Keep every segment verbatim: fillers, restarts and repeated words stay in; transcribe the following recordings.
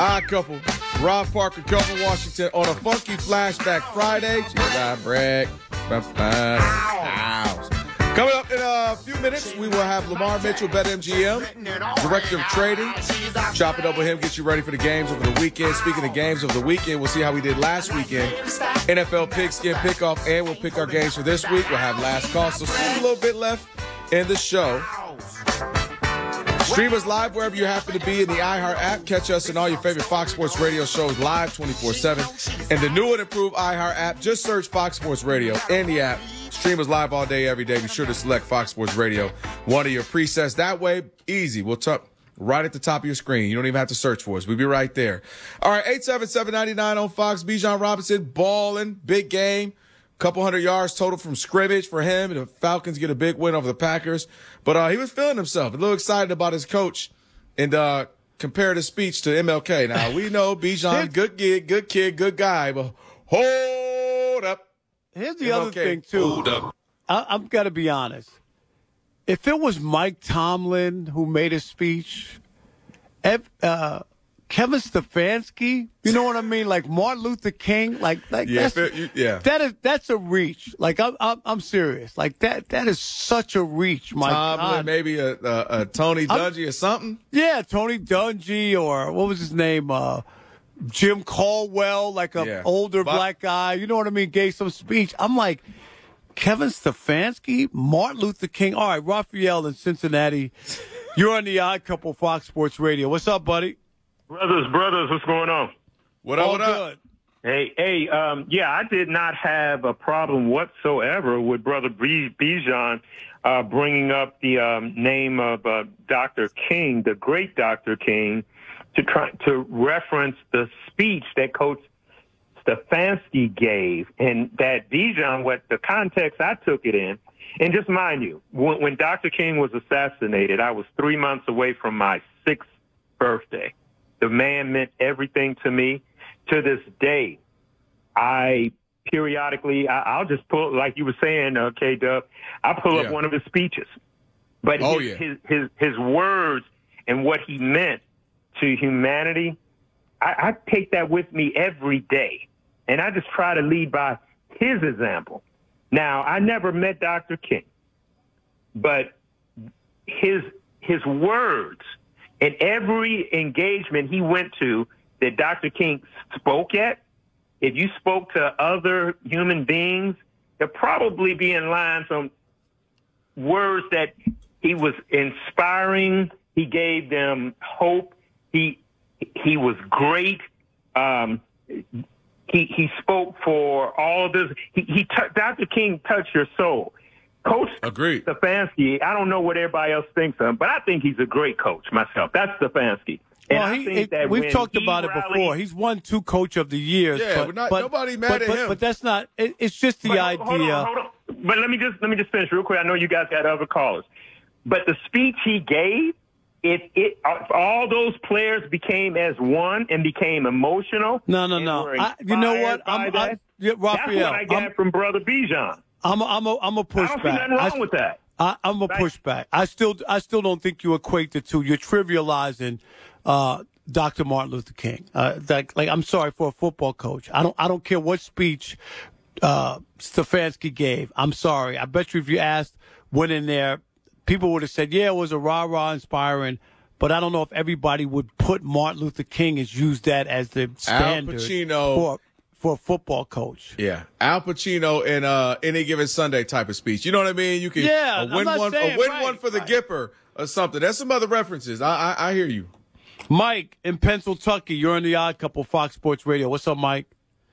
Odd Couple, Rob Parker, Kelvin Washington on a funky flashback Friday. G-I Bragg. Ow. Coming up in a few minutes, we will have Lamar Mitchell, BetMGM, Director of Trading. Chop it up with him, get you ready for the games over the weekend. Speaking of games over the weekend, we'll see how we did last weekend. N F L Pigskin Pickoff, and we'll pick our games for this week. We'll have last call, so still a little bit left in the show. Stream us live wherever you happen to be in the iHeart app. Catch us in all your favorite Fox Sports Radio shows live twenty-four seven. And the new and improved iHeart app, just search Fox Sports Radio in the app. Stream us live all day, every day. Be sure to select Fox Sports Radio, one of your presets. That way, easy. We'll talk right at the top of your screen. You don't even have to search for us. We'll be right there. All right, eight seven seven, nine nine on Fox. Bijan Robinson balling, big game. Couple hundred yards total from scrimmage for him. The Falcons get a big win over the Packers. But uh, he was feeling himself, a little excited about his coach, and uh, compared his speech to M L K. Now, we know Bijan, good kid, good kid, good guy, but hold up. Here's the M L K, other thing, too. Hold up. I, I've got to be honest. If it was Mike Tomlin who made a speech, if, uh, Kevin Stefanski, you know what I mean? Like Martin Luther King, like, like yeah, that's, it, you, yeah. that is that's a reach. Like I'm, I'm, I'm serious. Like that, that is such a reach. My Tomlin, God. maybe a, a, a Tony Dungy or something. Yeah, Tony Dungy or what was his name? Uh, Jim Caldwell, like a Yeah. older But, black guy. You know what I mean? Gave some speech. I'm like, Kevin Stefanski, Martin Luther King. All right, Raphael in Cincinnati. You're on the Odd Couple Fox Sports Radio. What's up, buddy? Brothers, brothers, what's going on? What up, All what up? good. Hey, hey, um, yeah, I did not have a problem whatsoever with Brother B- Bijan uh, bringing up the um, name of uh, Doctor King, the great Doctor King, to try to reference the speech that Coach Stefanski gave, and that Bijan, what the context I took it in. And just mind you, when, when Doctor King was assassinated, I was three months away from my sixth birthday. The man meant everything to me. To this day, I periodically, I, I'll just pull, like you were saying, uh, K-Dub, I'll pull Yeah. up one of his speeches. But Oh, his, yeah. his, his, his words and what he meant to humanity, I, I take that with me every day. And I just try to lead by his example. Now, I never met Doctor King, but his his words and every engagement he went to that Doctor King spoke at, if you spoke to other human beings, they'll probably be in line some words that he was inspiring. He gave them hope. He he was great. Um, he he spoke for all of this. He, he t- Doctor King touched your soul. Coach Agreed. Stefanski, I don't know what everybody else thinks of him, but I think he's a great coach myself. That's Stefanski. And Well, I he, think it- that we've when talked he about it rallied- before. He's won two Coach of the Years. Yeah, but, but not- but nobody mad but, at but, him. But that's not. It, it's just the But idea. hold on, hold on. But let me just let me just finish real quick. I know you guys got other callers, but the speech he gave, it it all those players became as one and became emotional. No, no, and no. were I, you know what? inspired by I'm, that. I'm yeah, Raphael. That's what I got I'm, from Brother Bijan. I'm, a, I'm a, I'm a pushback. I don't see nothing wrong I, with that. I, I'm a Right. pushback. I still, I still don't think you equate the two. You're trivializing uh, Doctor Martin Luther King. Uh, like, like, I'm sorry for a football coach. I don't, I don't care what speech uh, Stefanski gave. I'm sorry. I bet you if you asked, went in there, people would have said, yeah, it was a rah-rah inspiring. But I don't know if everybody would put Martin Luther King as use that as the standard Pacino. for for a football coach. Yeah, Al Pacino in uh, Any Given Sunday type of speech. You know what I mean? You can Yeah, a I'm win not one, saying, a win right, one for the right. Gipper or something. That's some other references. I, I I hear you. Mike in Pennsylvania, you're on the Odd Couple Fox Sports Radio. What's up, Mike?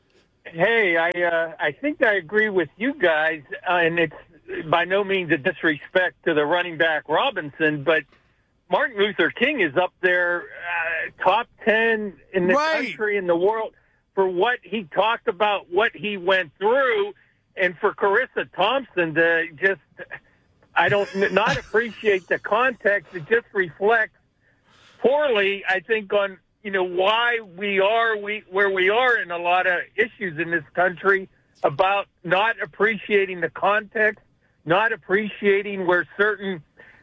Hey, I uh, I think I agree with you guys, uh, and it's by no means a disrespect to the running back Robinson, but Martin Luther King is up there, uh, top ten in the Right. country, in the world, for what he talked about, what he went through, and for Carissa Thompson to just, I don't not appreciate the context. It just reflects poorly, I think, on you know why we are we where we are in a lot of issues in this country about not appreciating the context, not appreciating where certain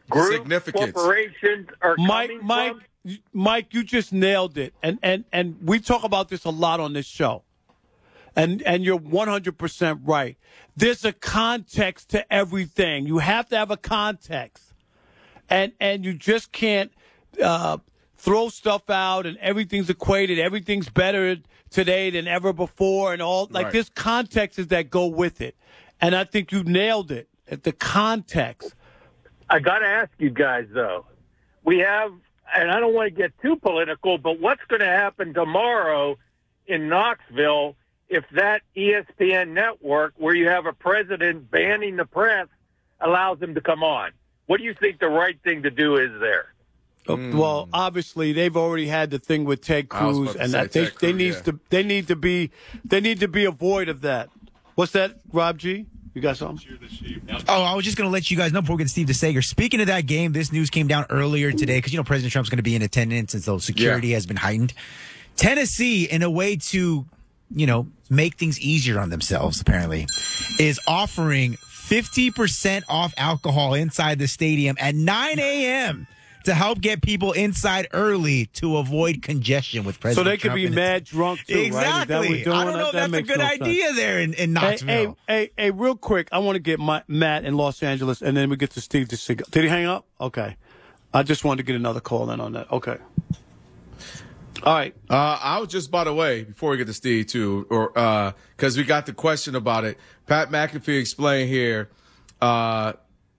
group significance. corporations are Mike, coming Mike, from? Mike, you just nailed it. And and and we talk about this a lot on this show. And and you're one hundred percent right. There's a context to everything. You have to have a context. And and you just can't uh, throw stuff out and everything's equated. Everything's better today than ever before and all. Like, right. There's contexts that go with it. And I think you nailed it. At the context. I got to ask you guys, though. We have, and I don't want to get too political, but what's going to happen tomorrow in Knoxville if that E S P N network, where you have a president banning the press, allows them to come on? What do you think the right thing to do is there? Mm. Well, obviously they've already had the thing with Ted Cruz, and that they Ted they Cruz, need yeah. to they need to be they need to be avoid of that. What's that, Rob G? You got something? Oh, I was just going to let you guys know before we get to Steve DeSager. Speaking of that game, this news came down earlier today because, you know, President Trump's going to be in attendance and so security Yeah. has been heightened. Tennessee, in a way to, you know, make things easier on themselves, apparently, is offering fifty percent off alcohol inside the stadium at nine a.m. to help get people inside early to avoid congestion with President So they could Trump be and mad drunk too, Exactly. right? Is that what we're doing? I don't know if That that's a makes good no sense. idea there in, in Hey, Knoxville. hey, hey, hey, real quick, I want to get my, Matt in Los Angeles, and then we get to Steve DeSiga. Did he hang up? Okay. I just wanted to get another call in on that. Okay. All right. Uh, I was just, by the way, before we get to Steve, too, or because uh, we got the question about it, Pat McAfee explained here uh,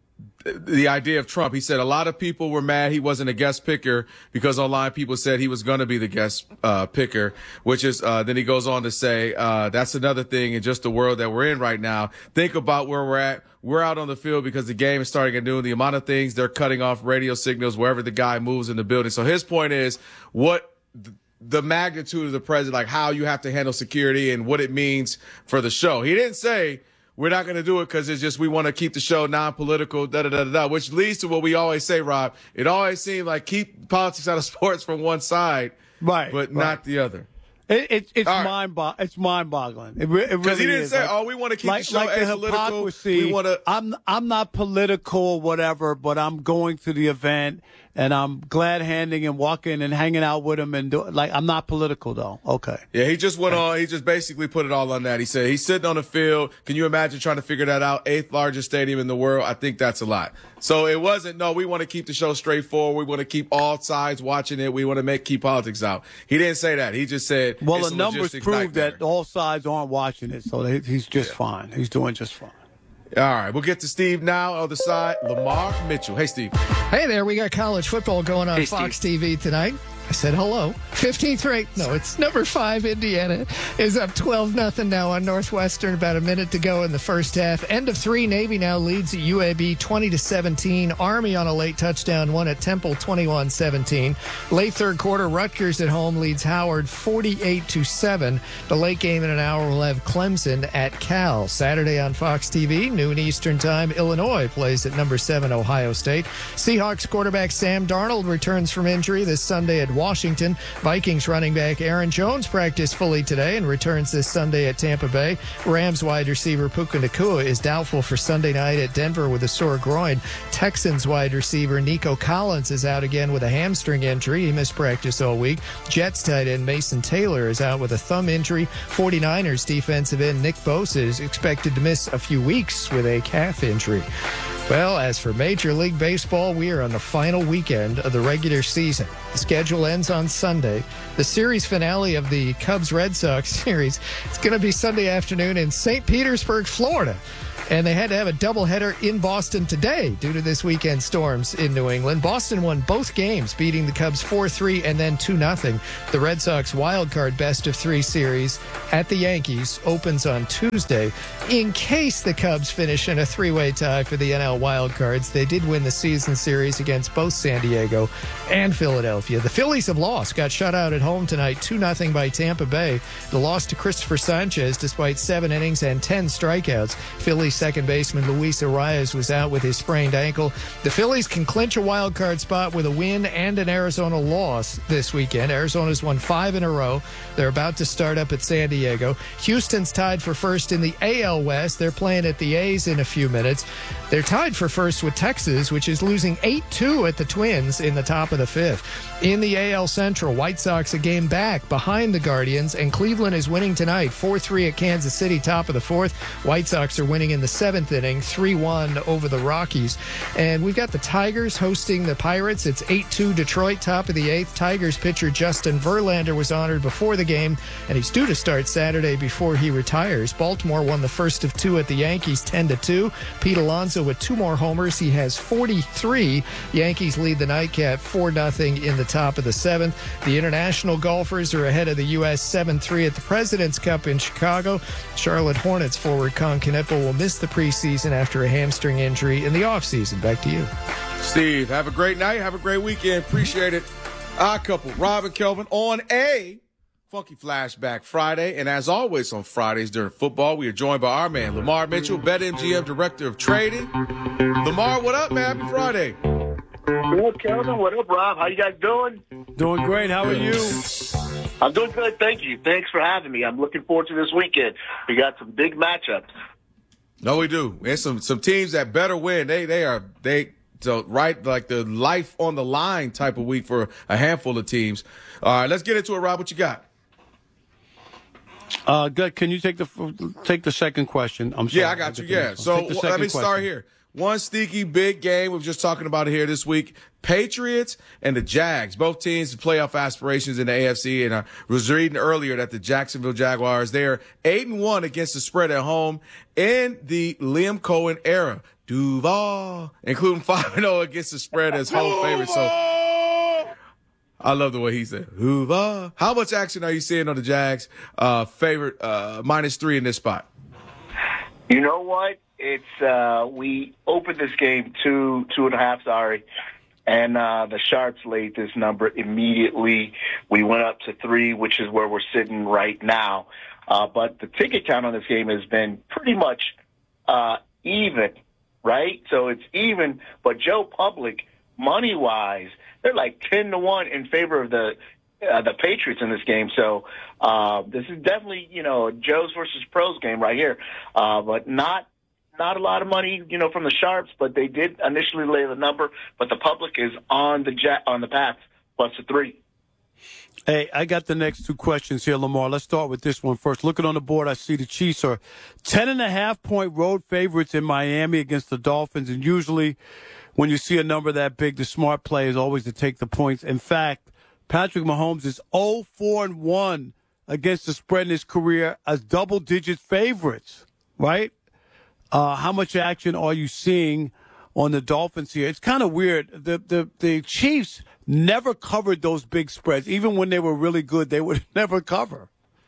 the idea of Trump. He said a lot of people were mad he wasn't a guest picker because online people said he was going to be the guest uh, picker, which is uh, then he goes on to say uh, that's another thing in just the world that we're in right now. Think about where we're at. We're out on the field because the game is starting anew. The amount of things they're cutting off radio signals wherever the guy moves in the building. So his point is what the magnitude of the president, like how you have to handle security and what it means for the show. He didn't say we're not going to do it because it's just we want to keep the show non-political, da da da da, which leads to what we always say, Rob. It always seems like keep politics out of sports from one side, Right, but right. not the other. It, it, it's All right. mind bo- it's mind boggling. It, re- it Because really he didn't is. say, Like- "Oh, we want to keep like, the show like the apolitical. hypocrisy. We want to." I'm I'm not political or whatever, but I'm going to the event and I'm glad handing and walking and hanging out with him and do, like I'm not political though. Okay. Yeah, he just went on. He just basically put it all on that. He said he's sitting on the field. Can you imagine trying to figure that out? Eighth largest stadium in the world. I think that's a lot. So it wasn't, no, we want to keep the show straightforward. We want to keep all sides watching it. We want to make keep politics out. He didn't say that. He just said, Well, it's the a numbers logistics prove nightmare. that all sides aren't watching it, so they, he's just fine. He's doing just fine. All right, we'll get to Steve now. On the side, Lamar Mitchell. Hey, Steve. Hey there, we got college football going on Hey, Fox Steve. T V tonight. I said hello. fifteenth ranked. No, it's number five. Indiana is up twelve nothing now on Northwestern. About a minute to go in the first half. End of three. Navy now leads at U A B twenty to seventeen. Army on a late touchdown won at Temple twenty-one seventeen. Late third quarter, Rutgers at home leads Howard forty-eight to seven. The late game in an hour will have Clemson at Cal. Saturday on Fox T V, noon Eastern time, Illinois plays at number seven Ohio State. Seahawks quarterback Sam Darnold returns from injury this Sunday at Washington. Vikings running back Aaron Jones practiced fully today and returns this Sunday at Tampa Bay. Rams wide receiver Puka Nacua is doubtful for Sunday night at Denver with a sore groin. Texans wide receiver Nico Collins is out again with a hamstring injury. He missed practice all week. Jets tight end Mason Taylor is out with a thumb injury. forty-niners defensive end Nick Bosa is expected to miss a few weeks with a calf injury. Well, as for Major League Baseball, we are on the final weekend of the regular season. The schedule ends on Sunday. The series finale of the Cubs-Red Sox series is going to be Sunday afternoon in Saint Petersburg, Florida. And they had to have a doubleheader in Boston today due to this weekend storms in New England. Boston won both games, beating the Cubs four three and then two nothing. The Red Sox wild card best of three series at the Yankees opens on Tuesday. In case the Cubs finish in a three-way tie for the N L wild cards, they did win the season series against both San Diego and Philadelphia. The Phillies have lost, got shut out at home tonight, two nothing by Tampa Bay. The loss to Christopher Sanchez despite seven innings and ten strikeouts. Phillies second baseman Luis Arias was out with his sprained ankle. The Phillies can clinch a wild card spot with a win and an Arizona loss this weekend. Arizona's won five in a row. They're about to start up at San Diego. Houston's tied for first in the A L West. They're playing at the A's in a few minutes. They're tied for first with Texas, which is losing eight two at the Twins in the top of the fifth. In the A L Central, White Sox a game back behind the Guardians, and Cleveland is winning tonight four three at Kansas City, top of the fourth. White Sox are winning in the seventh inning, three one over the Rockies. And we've got the Tigers hosting the Pirates. It's eight two Detroit, top of the eighth. Tigers pitcher Justin Verlander was honored before the game, and he's due to start Saturday before he retires. Baltimore won the first of two at the Yankees, ten to two. Pete Alonso with two more homers. He has forty-three. Yankees lead the nightcap four nothing in the top of the seventh. The international golfers are ahead of the U S seven three at the President's Cup in Chicago. Charlotte Hornets forward Con Kneppel will miss the preseason after a hamstring injury in the offseason. Back to you. Steve, have a great night. Have a great weekend. Appreciate it. Our couple, Rob and Kelvin, on a Funky Flashback Friday. And as always on Fridays during football, we are joined by our man, Lamar Mitchell, BetMGM Director of Trading. Lamar, what up, man? Happy Friday. What up, Kelvin? What up, Rob? How you guys doing? Doing great. How are you? I'm doing good. Thank you. Thanks for having me. I'm looking forward to this weekend. We got some big matchups. No, we do. There's some some teams that better win. They they are they so right like the life on the line type of week for a handful of teams. All right, let's get into it, Rob. What you got? Uh, good. Can you take the take the second question? I'm sorry. Yeah, I got you. Yeah. So well, let me start question. here. One sneaky big game. We were just talking about it here this week. Patriots and the Jags. Both teams with playoff aspirations in the A F C. And I was reading earlier that the Jacksonville Jaguars, they're eight and one against the spread at home in the Liam Cohen era. Duval, including five and oh against the spread as home favorite. So I love the way he said, Duval. How much action are you seeing on the Jags uh, favorite uh, minus three in this spot? You know what? It's uh, we opened this game two, two and a half, sorry, and uh, the Sharps laid this number immediately. We went up to three, which is where we're sitting right now. Uh, but the ticket count on this game has been pretty much uh, even, right? So it's even, but Joe Public, money-wise, they're like ten to one in favor of the uh, the Patriots in this game. So uh, this is definitely, you know, a Joe's versus pros game right here, uh, but not. Not a lot of money, you know, from the Sharps, but they did initially lay the number. But the public is on the jet on the Pats plus the three. Hey, I got the next two questions here, Lamar. Let's start with this one first. Looking on the board, I see the Chiefs are ten and a half point road favorites in Miami against the Dolphins. And usually, when you see a number that big, the smart play is always to take the points. In fact, Patrick Mahomes is oh four and one against the spread in his career as double-digit favorites, right? Uh, how much action are you seeing on the Dolphins here? It's kind of weird. The, the the Chiefs never covered those big spreads. Even when they were really good, they would never cover.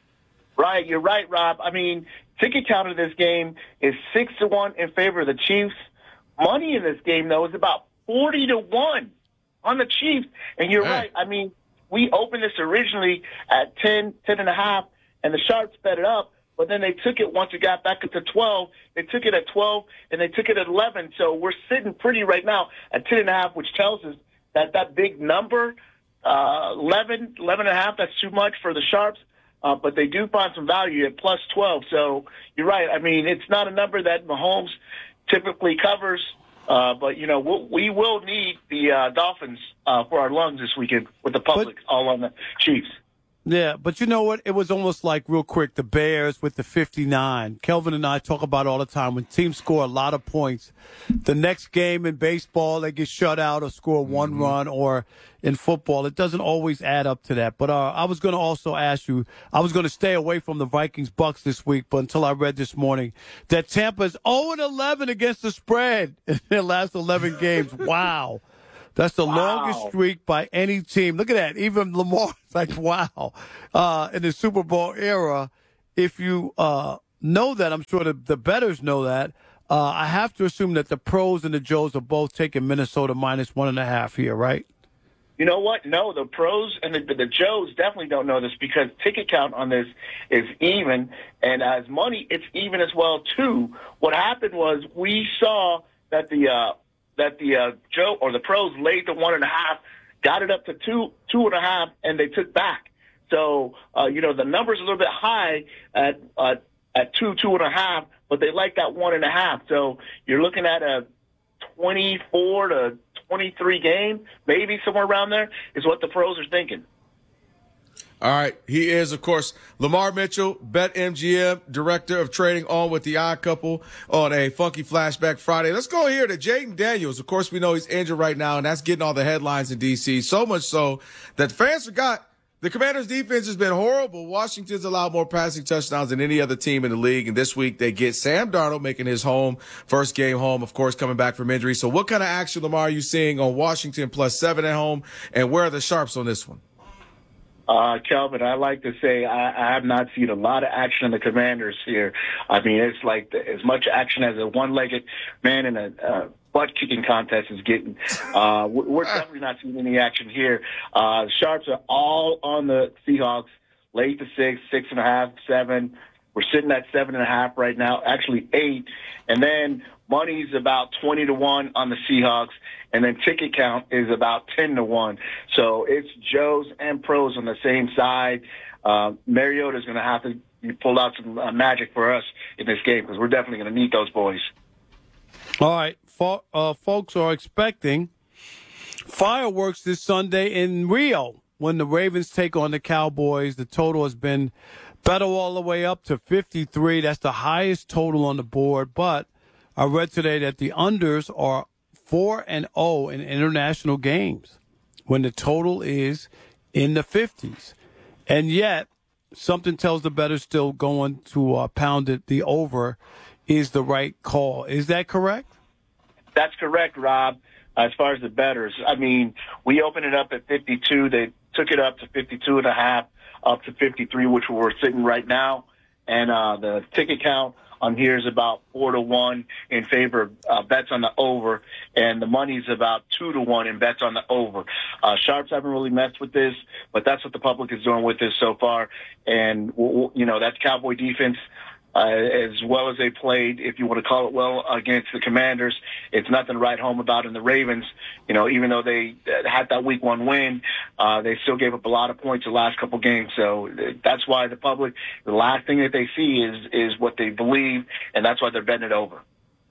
Right, you're right, Rob. I mean, ticket count of this game is six to one in favor of the Chiefs. Money in this game, though, is about forty to one on the Chiefs. And you're Man. right. I mean, we opened this originally at ten, ten and a half, and the Sharps bet it up. But then they took it once it got back up to twelve. They took it at twelve, and they took it at eleven. So we're sitting pretty right now at ten and a half, which tells us that that big number, uh, eleven, eleven and a half, that's too much for the Sharps. Uh, but they do find some value at plus twelve. So you're right. I mean, it's not a number that Mahomes typically covers. Uh, but, you know, we'll, we will need the uh, Dolphins uh, for our lungs this weekend with the public but- all on the Chiefs. Yeah, but you know what? It was almost like, real quick, the Bears with the fifty-nine. Kelvin and I talk about it all the time. When teams score a lot of points, the next game in baseball, they get shut out or score one mm-hmm. run, or in football, it doesn't always add up to that. But uh, I was going to also ask you, I was going to stay away from the Vikings-Bucks this week, but until I read this morning that Tampa's oh and eleven against the spread in their last eleven games. Wow. That's the wow. longest streak by any team. Look at that. Even Lamar's like, wow. Uh, in the Super Bowl era, if you uh, know that, I'm sure the, the bettors know that, uh, I have to assume that the pros and the Joes are both taking Minnesota minus one and a half here, right? you know what? No, the pros and the, the Joes definitely don't know this because ticket count on this is even, and as money, it's even as well too. What happened was we saw that the uh, that the uh, Joe or the pros laid the one and a half, got it up to two two and a half, and they took back. So uh, you know the number's a little bit high at uh, at two two and a half, but they like that one and a half. So you're looking at a twenty-four to twenty-three game, maybe somewhere around there, is what the pros are thinking. All right. He is, of course, Lamar Mitchell, BetMGM, Director of Trading, on with the Odd Couple on a Funky Flashback Friday. Let's go here to Jaden Daniels. Of course, we know he's injured right now, and that's getting all the headlines in D C, so much so that fans forgot the Commanders' defense has been horrible. Washington's allowed more passing touchdowns than any other team in the league. And this week they get Sam Darnold making his home, first game home, of course, coming back from injury. So what kind of action, Lamar, are you seeing on Washington plus seven at home? And where are the sharps on this one? Uh, Kelvin, I like to say I, I have not seen a lot of action in the Commanders here. I mean, it's like the, as much action as a one-legged man in a uh, butt-kicking contest is getting. Uh, we're definitely not seeing any action here. Uh, the Sharps are all on the Seahawks, late to six, six and a half, seven. We're sitting at seven and a half right now, actually eight. And then money's about twenty to one on the Seahawks, and then ticket count is about ten to one. So it's Joes and pros on the same side. Uh, Mariota's going to have to pull out some uh, magic for us in this game because we're definitely going to need those boys. All right. Fo- uh, folks are expecting fireworks this Sunday in Rio when the Ravens take on the Cowboys. The total has been bet all the way up to fifty-three. That's the highest total on the board. But I read today that the unders are four and oh in international games when the total is in the fifties. And yet, something tells the better still going to uh, pound it. The over is the right call. Is that correct? That's correct, Rob. As far as the bettors, I mean, we opened it up at fifty-two. They took it up to fifty-two and a half, up to fifty-three, which we're sitting right now. And uh, the ticket count on here is about four to one in favor of uh, bets on the over, and the money's about two to one in bets on the over. Uh, Sharps haven't really messed with this, but that's what the public is doing with this so far. And, you know, that's Cowboy defense. Uh, as well as they played, if you want to call it well, against the Commanders. It's nothing to write home about in the Ravens. You know, even though they had that week one win, uh, they still gave up a lot of points the last couple games. So that's why the public, the last thing that they see is, is what they believe, and that's why they're betting it over.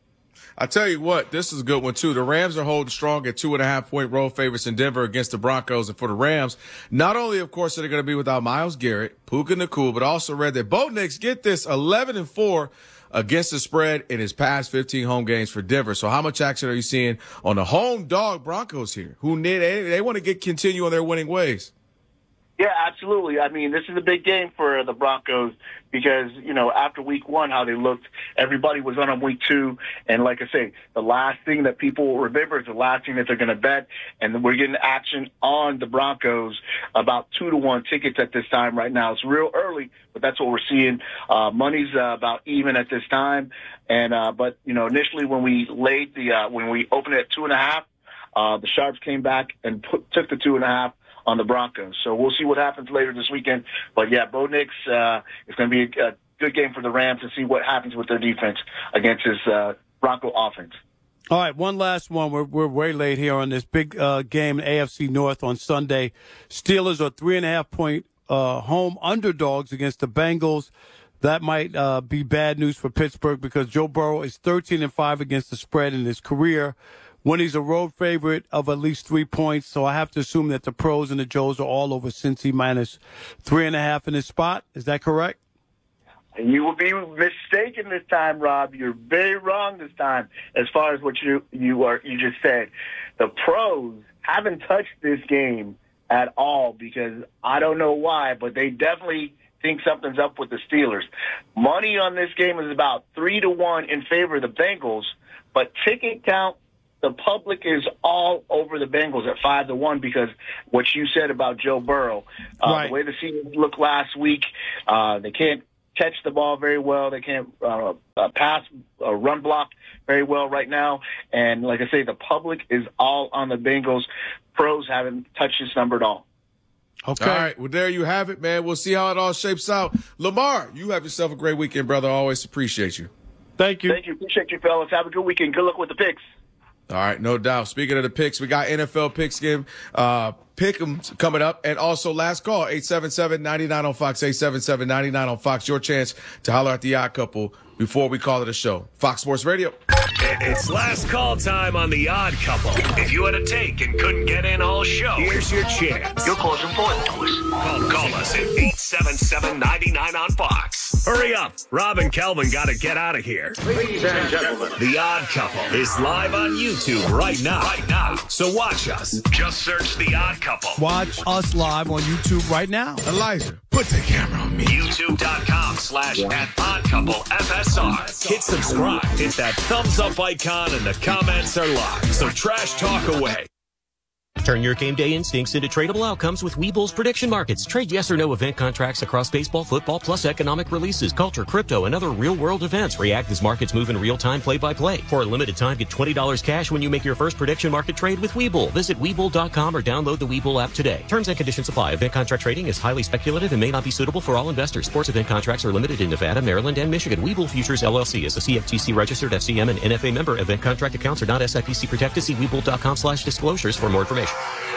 I tell you what, this is a good one, too. The Rams are holding strong at two and a half point road favorites in Denver against the Broncos. And for the Rams, not only, of course, are they going to be without Myles Garrett, Puka Nacua, but also read that Bo Nix, get this, eleven and four against the spread in his past fifteen home games for Denver. So how much action are you seeing on the home dog Broncos here, who need, they, they want to get continue on their winning ways? Yeah, absolutely. I mean, this is a big game for the Broncos because, you know, after week one, how they looked, everybody was on them week two. And like I say, the last thing that people remember is the last thing that they're going to bet. And we're getting action on the Broncos, about two to one tickets at this time right now. It's real early, but that's what we're seeing. Uh, money's uh, about even at this time. And, uh, but, you know, initially when we laid the, uh, when we opened it at two and a half, uh, the Sharps came back and put, took the two and a half on the Broncos. So we'll see what happens later this weekend. But, yeah, Bo Nix, uh, it's going to be a, a good game for the Rams to see what happens with their defense against this uh, Bronco offense. All right, one last one. We're, we're way late here on this big uh, game in A F C North on Sunday. Steelers are three and a half point uh, home underdogs against the Bengals. That might uh, be bad news for Pittsburgh because Joe Burrow is thirteen and five against the spread in his career, when he's a road favorite of at least three points. So I have to assume that the pros and the Joes are all over Cincy minus three and a half in this spot. Is that correct? You will be mistaken this time, Rob. You're very wrong this time as far as what you you are you just said. The pros haven't touched this game at all because I don't know why, but they definitely think something's up with the Steelers. Money on this game is about three to one in favor of the Bengals, but ticket count, the public is all over the Bengals at five to one because what you said about Joe Burrow, uh, right. The way the season looked last week, uh, they can't catch the ball very well. They can't uh, uh, pass, uh, run block very well right now. And like I say, the public is all on the Bengals. Pros haven't touched this number at all. Okay. All right. Well, there you have it, man. We'll see how it all shapes out. Lamar, you have yourself a great weekend, brother. I always appreciate you. Thank you. Thank you. Appreciate you, fellas. Have a good weekend. Good luck with the picks. All right, no doubt. Speaking of the picks, we got N F L picks game, uh, pick'ems coming up, and also last call eight seven seven, nine nine on Fox, eight seven seven, nine nine on Fox. Your chance to holler at the Odd Couple before we call it a show. Fox Sports Radio. It's last call time on the Odd Couple. If you had a take and couldn't get in all show, here's your chance. Your call's important to us. Call, call us at eight seven seven, nine nine on Fox. Hurry up. Rob and Kelvin got to get out of here. Ladies and gentlemen, The Odd Couple is live on YouTube right now. Right now. So watch us. Just search The Odd Couple. Watch us live on YouTube right now. Elijah, put the camera on me. YouTube.com slash at Odd Couple F S R. Hit subscribe. Hit that thumbs up icon and the comments are live. So trash talk away. Turn your game day instincts into tradable outcomes with Webull's prediction markets. Trade yes or no event contracts across baseball, football, plus economic releases, culture, crypto, and other real-world events. React as markets move in real time, play-by-play. For a limited time, get twenty dollars cash when you make your first prediction market trade with Webull. Visit Webull dot com or download the Webull app today. Terms and conditions apply. Event contract trading is highly speculative and may not be suitable for all investors. Sports event contracts are limited in Nevada, Maryland, and Michigan. Webull Futures, L L C is a C F T C registered F C M and N F A member. Event contract accounts are not S I P C protected. See Webull dot com slash disclosures for more information.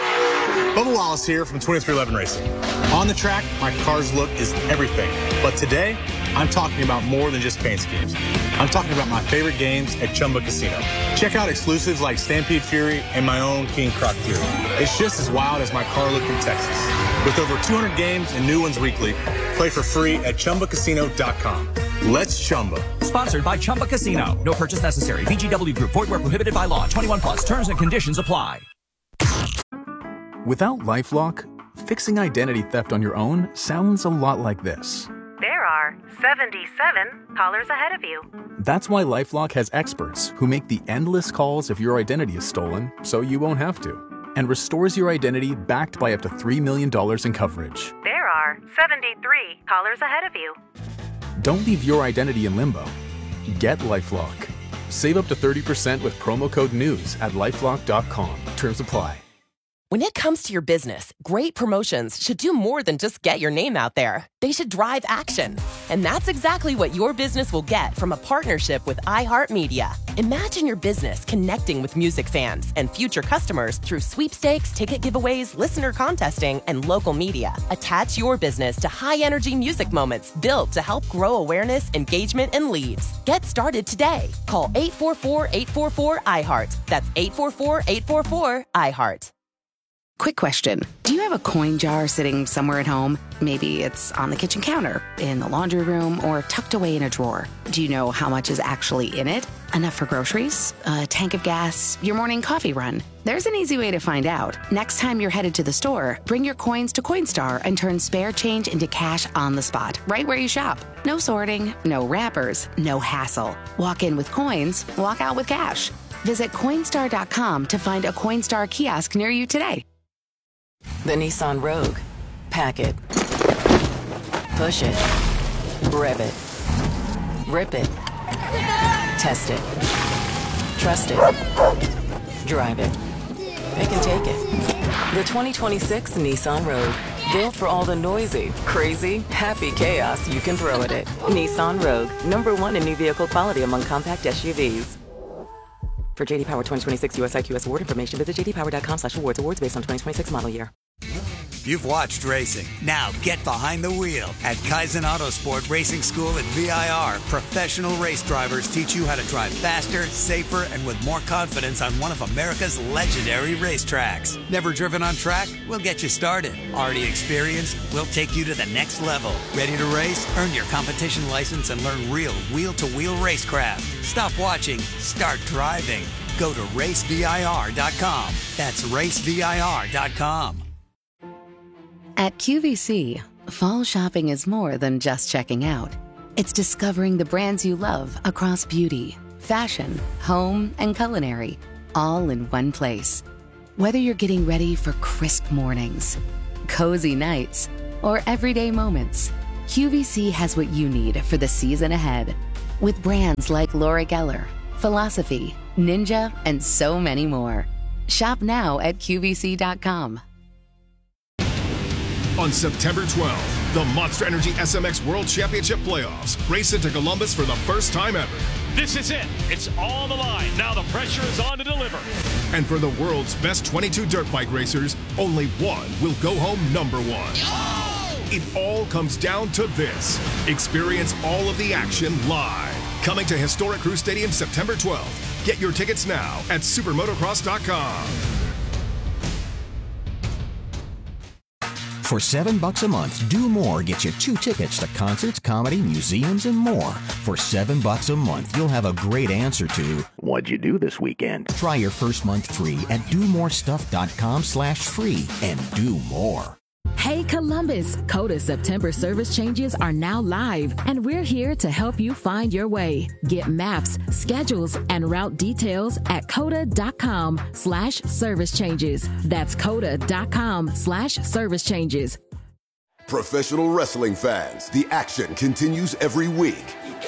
Bubba Wallace here from twenty-three eleven Racing. On the track, my car's look is everything. But today, I'm talking about more than just paint schemes. I'm talking about my favorite games at Chumba Casino. Check out exclusives like Stampede Fury and my own King Croc Fury. It's just as wild as my car look in Texas. With over two hundred games and new ones weekly, play for free at Chumba Casino dot com. Let's Chumba. Sponsored by Chumba Casino. No purchase necessary. V G W Group. Void where prohibited by law. twenty-one plus. Terms and conditions apply. Without LifeLock, fixing identity theft on your own sounds a lot like this. There are seventy-seven callers ahead of you. That's why LifeLock has experts who make the endless calls if your identity is stolen so you won't have to, and restores your identity backed by up to three million dollars in coverage. There are seventy-three callers ahead of you. Don't leave your identity in limbo. Get LifeLock. Save up to thirty percent with promo code NEWS at lifelock dot com. Terms apply. When it comes to your business, great promotions should do more than just get your name out there. They should drive action. And that's exactly what your business will get from a partnership with iHeartMedia. Imagine your business connecting with music fans and future customers through sweepstakes, ticket giveaways, listener contesting, and local media. Attach your business to high-energy music moments built to help grow awareness, engagement, and leads. Get started today. Call eight four four, eight four four, I heart. That's eight four four, eight four four, I heart. Quick question. Do you have a coin jar sitting somewhere at home? Maybe it's on the kitchen counter, in the laundry room, or tucked away in a drawer. Do you know how much is actually in it? Enough for groceries, a tank of gas, your morning coffee run? There's an easy way to find out. Next time you're headed to the store, bring your coins to Coinstar and turn spare change into cash on the spot, right where you shop. No sorting, no wrappers, no hassle. Walk in with coins, walk out with cash. Visit Coinstar dot com to find a Coinstar kiosk near you today. The Nissan Rogue. Pack it. Push it. Rev it. Rip it. Test it. Trust it. Drive it. Pick and take it. The twenty twenty-six Nissan Rogue. Built for all the noisy, crazy, happy chaos you can throw at it. Nissan Rogue. Number one in new vehicle quality among compact S U Vs. For J D Power twenty twenty-six U S I Q S award information, visit j d power dot com slash awards. Awards based on twenty twenty-six model year. You've watched racing. Now get behind the wheel. At Kaizen Autosport Racing School at V I R, professional race drivers teach you how to drive faster, safer, and with more confidence on one of America's legendary racetracks. Never driven on track? We'll get you started. Already experienced? We'll take you to the next level. Ready to race? Earn your competition license and learn real wheel-to-wheel racecraft. Stop watching. Start driving. Go to race V I R dot com. That's race V I R dot com. At Q V C, fall shopping is more than just checking out. It's discovering the brands you love across beauty, fashion, home, and culinary, all in one place. Whether you're getting ready for crisp mornings, cozy nights, or everyday moments, Q V C has what you need for the season ahead. With brands like Laura Geller, Philosophy, Ninja, and so many more. Shop now at Q V C dot com. On September twelfth, the Monster Energy S M X World Championship Playoffs race into Columbus for the first time ever. This is it. It's all on the line. Now the pressure is on to deliver. And for the world's best twenty-two dirt bike racers, only one will go home number one. Oh! It all comes down to this. Experience all of the action live. Coming to historic Crew Stadium September twelfth. Get your tickets now at supermotocross dot com. For seven bucks a month, Do More gets you two tickets to concerts, comedy, museums, and more. For seven bucks a month, you'll have a great answer to what'd you do this weekend? Try your first month free at do more stuff dot com slash free and do more. Hey Columbus, COTA September service changes are now live, and we're here to help you find your way. Get maps, schedules, and route details at COTA dot com slash service changes. That's COTA dot com slash service changes. Professional wrestling fans, the action continues every week.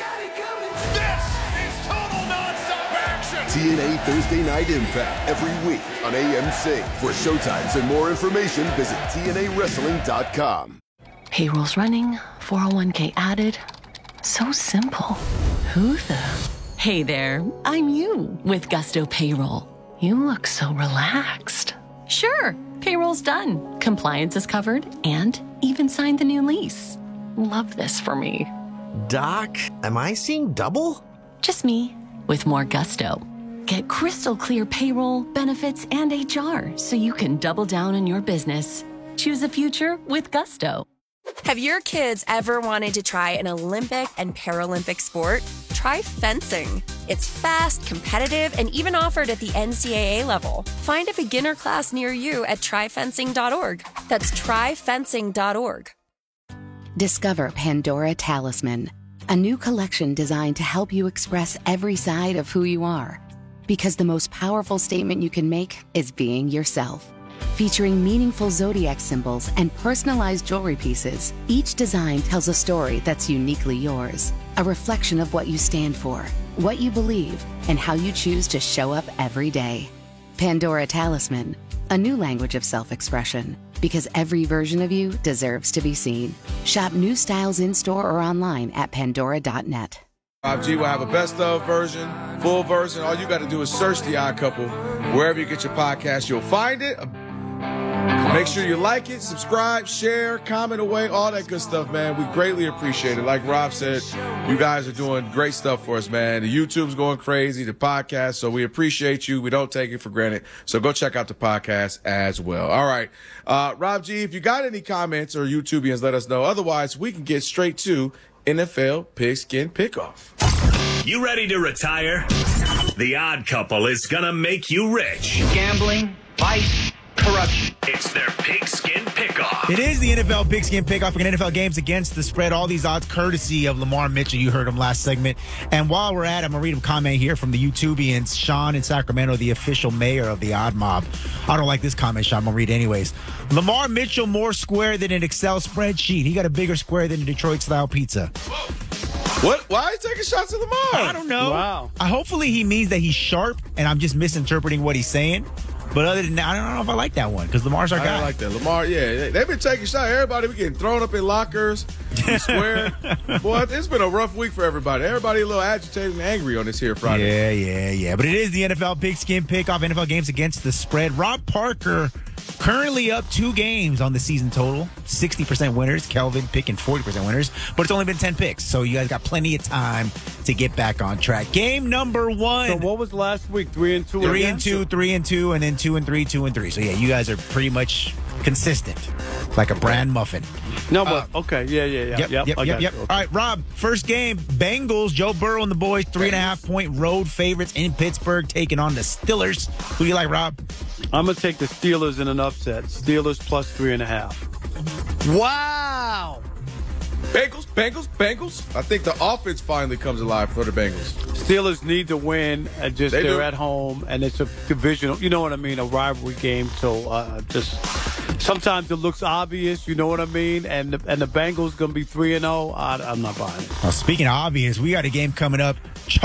T N A Thursday Night Impact every week on A M C. For showtimes and more information, visit T N A wrestling dot com. Payroll's running, four oh one k added. So simple. Who the? Hey there, I'm you with Gusto Payroll. You look so relaxed. Sure, payroll's done. Compliance is covered and even signed the new lease. Love this for me. Doc, am I seeing double? Just me with more gusto. Get crystal clear payroll, benefits, and H R so you can double down on your business. Choose a future with gusto. Have your kids ever wanted to try an Olympic and Paralympic sport? Try fencing. It's fast, competitive, and even offered at the N C double A level. Find a beginner class near you at try fencing dot org. That's try fencing dot org. Discover Pandora Talisman, a new collection designed to help you express every side of who you are. Because the most powerful statement you can make is being yourself. Featuring meaningful zodiac symbols and personalized jewelry pieces, each design tells a story that's uniquely yours. A reflection of what you stand for, what you believe, and how you choose to show up every day. Pandora Talisman, a new language of self-expression. Because every version of you deserves to be seen. Shop new styles in-store or online at pandora dot net. five G will have a best of version, full version. All you got to do is search The Odd Couple. Wherever you get your podcast, you'll find it. Make sure you like it, subscribe, share, comment away, all that good stuff, man. We greatly appreciate it. Like Rob said, you guys are doing great stuff for us, man. The YouTube's going crazy, the podcast, so we appreciate you. We don't take it for granted. So go check out the podcast as well. All right. Uh, Rob G, if you got any comments or YouTubians, let us know. Otherwise, we can get straight to N F L Pigskin Pickoff. You ready to retire? The Odd Couple is gonna make you rich. Gambling, vice, corruption. It's their Pigskin Pickoff. It is the N F L Pigskin Pickoff. We're going to N F L games against the spread. All these odds courtesy of Lamar Mitchell. You heard him last segment. And while we're at it, I'm going to read a comment here from the YouTubians. Sean in Sacramento, the official mayor of the Odd Mob. I don't like this comment, Sean. I'm going to read it anyways. Lamar Mitchell more square than an Excel spreadsheet. He got a bigger square than a Detroit-style pizza. What? Why are you taking shots at Lamar? I don't know. Wow. Uh, hopefully he means that he's sharp, and I'm just misinterpreting what he's saying. But other than that, I don't know if I like that one because Lamar's our I guy. don't like that. Lamar, yeah, they, they've been taking shots. Everybody been getting thrown up in lockers, in square. Boy, it's been a rough week for everybody. Everybody a little agitated and angry on this here Friday. Yeah, yeah, yeah. But it is the N F L Pigskin Pickoff, N F L games against the spread. Rob Parker currently up two games on the season total. sixty percent winners. Kelvin picking forty percent winners. But it's only been ten picks, so you guys got plenty of time to get back on track. Game number one. So what was last week? Three and two? Three again? and two, three and two, and then two and three, two and three. So, yeah, you guys are pretty much consistent, like a bran muffin. No, but, Uh, okay, yeah, yeah, yeah. Yep, yep, yep, I yep. got yep. you. All right, Rob, first game, Bengals, Joe Burrow and the boys, three and a half point road favorites in Pittsburgh, taking on the Steelers. Who do you like, Rob? I'm going to take the Steelers in an upset. Steelers plus three and a half. Wow. Bengals, Bengals, Bengals. I think the offense finally comes alive for the Bengals. Steelers need to win. And just They they're do. at home, and it's a divisional. You know what I mean? A rivalry game. So uh, just sometimes it looks obvious, you know what I mean? And the, and the Bengals going to be three and oh. I'm not buying it. Well, speaking of obvious, we got a game coming up.